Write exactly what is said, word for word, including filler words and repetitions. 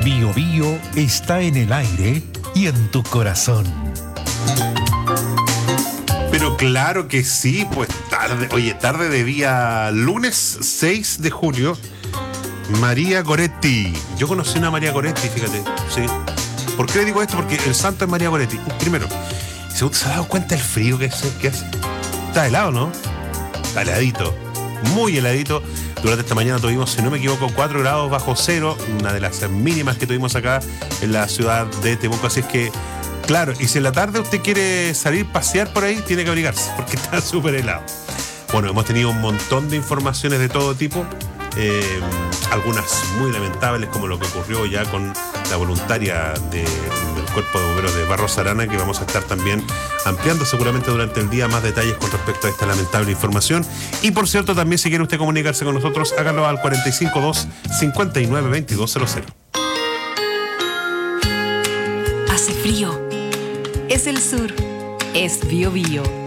Bio Bio está en el aire y en tu corazón. Pero claro que sí, pues tarde, oye, tarde de día lunes seis de julio, María Goretti. Yo conocí a una María Goretti, fíjate, sí. ¿Por qué le digo esto? Porque el santo es María Goretti. Primero, segundo, ¿se ha dado cuenta del frío que hace? Que hace? Está helado, ¿no? Está heladito, muy heladito. Durante esta mañana tuvimos, si no me equivoco, cuatro grados bajo cero, una de las mínimas que tuvimos acá en la ciudad de Temuco. Así es que, claro, y si en la tarde usted quiere salir, pasear por ahí, tiene que abrigarse, porque está súper helado. Bueno, hemos tenido un montón de informaciones de todo tipo, eh, algunas muy lamentables, como lo que ocurrió ya con la voluntaria de, del Cuerpo de Bomberos de Barros Arana, que vamos a estar también ampliando seguramente durante el día más detalles con respecto a esta lamentable información. Y por cierto, también si quiere usted comunicarse con nosotros, hágalo al cuatro cinco dos, cinco nueve, veintidós cero cero. Hace frío. Es el sur. Es Bio Bio.